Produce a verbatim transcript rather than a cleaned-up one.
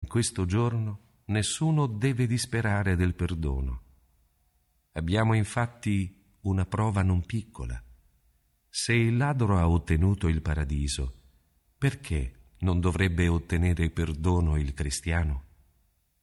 questo giorno nessuno deve disperare del perdono. Abbiamo infatti una prova non piccola. Se il ladro ha ottenuto il paradiso, perché non dovrebbe ottenere perdono il cristiano?